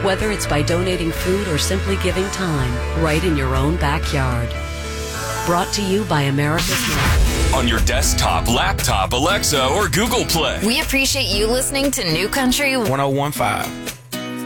Whether it's by donating food or simply giving time, right in your own backyard. Brought to you by America's Neighbor. On your desktop, laptop, Alexa, or Google Play. We appreciate you listening to New Country 1015.